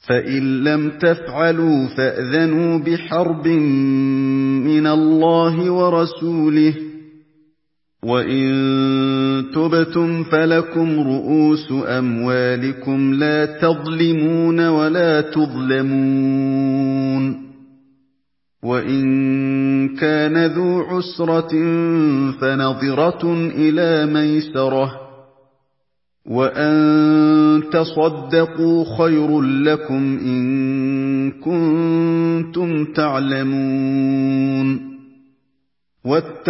فإن لم تفعلوا فأذنوا بحرب من الله ورسوله، وإن تبتم فلكم رؤوس أموالكم لا تظلمون ولا تظلمون. وإن كان ذو عسرة فنظرة إلى ميسرة، وأن تصدقوا خير لكم إن كنتم تعلمون.